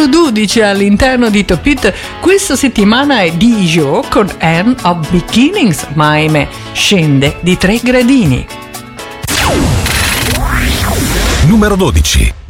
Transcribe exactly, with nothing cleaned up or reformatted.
numero dodici all'interno di Top Hit questa settimana è Dijo con End of Beginnings, ma ahimè scende di tre gradini. Numero dodici.